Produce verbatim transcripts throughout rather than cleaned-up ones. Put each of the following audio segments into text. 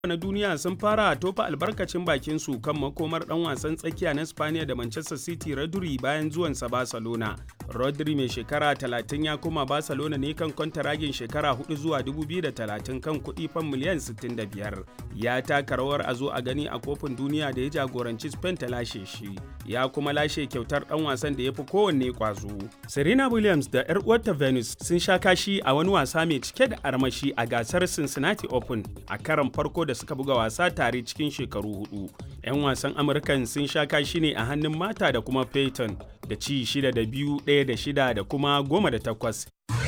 na duniya sun fara tofa albarkacin bakin su kan makomar dan wasan tsakiya na Spaniya da Manchester City Rodri bayan zuwansa Barcelona. Rodri mai shekara talatin ya koma Barcelona ne kan kwantaragin shekara hudu zuwa dubu biyu da talatin kan kuɗi fan miliyan sittin da biyar. Ya taka rawar a zo a gani a kofin duniya da ya jagoranci Spain ta lashe shi. Ya kuma lashe kyautar dan wasan da ya fi kowanne kwazo. Serena Williams da 'yar uwarta Venus sun sha kashi a wani wasa mai cike da armashi a gasar Cincinnati Open a karon farko da suka buga wasa tare cikin shekaru hudu. 'Yan wasan Amurkan sun sha kashi ne a hannun mata da kuma Peyton da ci shida da biyu, ɗaya da shida da kuma goma da takwas.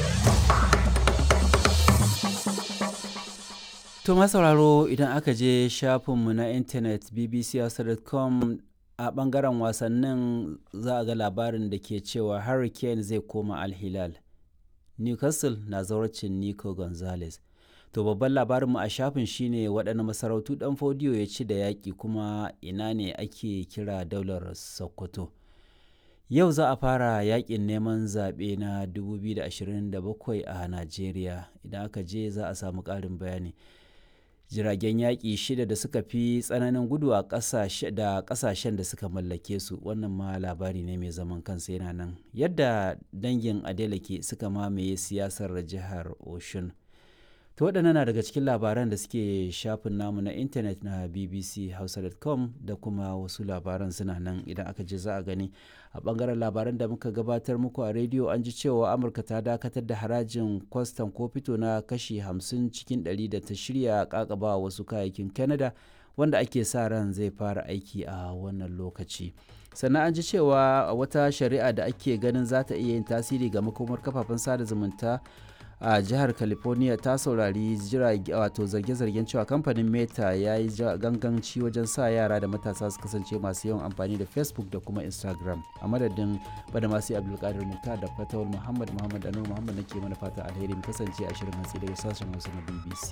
To masauraro idan aka je shafinmu na intanet b b c hausa dot com a ɓangaren wasannin za a ga labarin da ke cewa Harry Kane zai koma Al Hilal. Newcastle na zawarcin Nico Gonzalez. To babban labarinmu a shafin shine waɗanne masarautu ɗan fodiyo ya ci da yaƙi kuma ina ne ake kira daular Sokoto. Yau za a fara yaƙin neman zaɓe na dubu biyu da ashirin da bakwai a Najeriya. Idan aka je za a samu ƙarin bayani. Jiragen yaƙi shida da suka fi tsananin gudu a ƙasashe da ƙasashen da suka mallake su, wannan ma labari ne mai zaman kansa yana nan. Yadda dangin Adeleke suka mamaye siyasar jihar Oshun. To waɗannan na daga cikin labaran da suke shafin namu na intanet na b b c hausa dot com da kuma wasu labaran suna nan idan aka je za a gani. A ɓangaren labaran da muka gabatar muku a rediyo an ji cewa Amurka ta dakatar da harajin kwastam ko fito na kashi hamsin cikin ɗari da ta shirya ƙaƙaba wasu kayayyakin Canada wanda ake sa ran zai fara aiki a wannan lokaci. Sannan an ji cewa wata shari'a da ake ganin za ta iya yin tasiri ga makomar kafafen sada zumunta a jihar California ta saurari wato zarge-zargen cewa kamfanin Meta ya yi ganganci wajen sa yara da matasa su kasance masu yawan amfani da Facebook da kuma Instagram. A madadin bada masu Abdulkadir Muktar da Fatawul Muhammad Muhammad Anu Muhammad nake mana fata alheri mu kasance a shirin hatsi daga sashen Hausa na B B C.